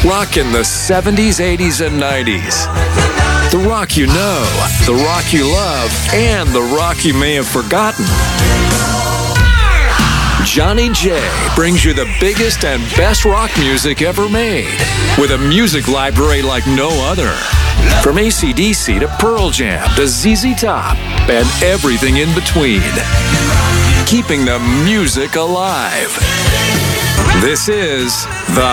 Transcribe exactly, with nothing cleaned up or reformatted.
Rock in the seventies, eighties, and nineties. The rock you know, the rock you love, and the rock you may have forgotten. Johnny J brings you the biggest and best rock music ever made, with a music library like no other. From A C D C to Pearl Jam to Z Z Top and everything in between. Keeping the music alive. This is the